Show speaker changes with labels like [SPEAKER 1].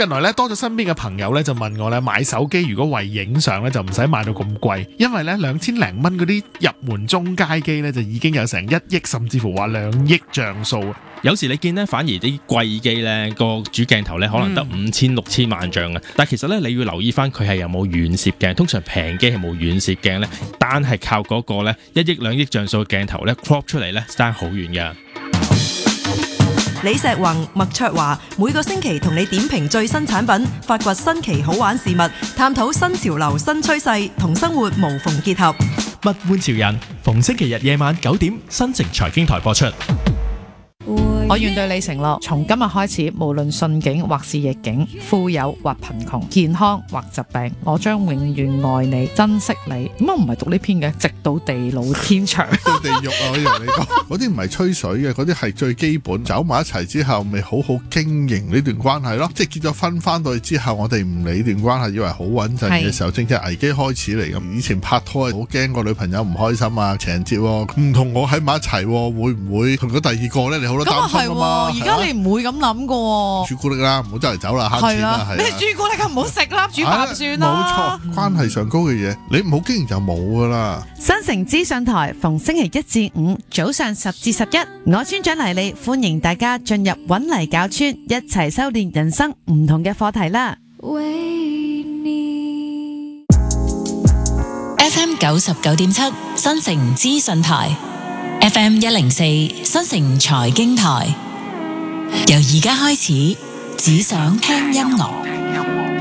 [SPEAKER 1] 近來咧多咗身邊嘅朋友咧就問我咧買手機如果為影相咧就唔使買到咁貴，因為咧2000零蚊嗰啲入門中階機咧就已經有成1億甚至乎話2億像素。
[SPEAKER 2] 有時你見咧，反而啲貴機咧個主鏡頭咧可能得5000、6000萬像嘅，但係其實咧你要留意翻佢係有冇遠攝鏡，通常平機係冇遠攝鏡咧，單係靠嗰個咧1億2億像素嘅鏡頭咧 crop 出嚟咧爭好遠㗎。
[SPEAKER 3] 李石宏、麥卓華每個星期同你點評最新產品，發掘新奇好玩事物，探討新潮流新趨勢，同生活無縫結合。
[SPEAKER 4] 物玩潮人，逢星期日夜晚9點，新城財經台播出。
[SPEAKER 5] 我願對你承諾，從今日開始，無論順境或是逆境，富有或貧窮，健康或疾病，我將永遠愛你、珍惜你。點解唔係讀呢篇嘅？直到地老天長。
[SPEAKER 6] 到地獄啊！我以為你講嗰啲唔係吹水嘅，嗰啲係最基本。走埋一齊之後，咪好好經營呢段關係咯。即係結咗婚翻到去之後，我哋唔理段關係，以為好穩陣嘅時候，正係危機開始嚟咁。以前拍拖好驚個女朋友唔開心啊，情人節唔同我喺埋一齊，會唔會同咗第二個咧？你好多擔心。
[SPEAKER 5] 係而家你唔會咁諗噶，
[SPEAKER 6] 朱古力啦，唔好周圍走啦，慳錢啦，係。
[SPEAKER 5] 咩朱古力咁唔好食啦，煮飯算啦。
[SPEAKER 6] 冇錯，關係上高嘅嘢，你唔好經營就冇噶啦。
[SPEAKER 7] 新城資訊台逢星期1至5早上10至11，我村長黎利歡迎大家進入搵泥教村，一齊修煉人生唔同嘅課題啦。
[SPEAKER 8] FM 99.7新城資訊台。FM 104新城財經台，由而家開始，只想聽音樂。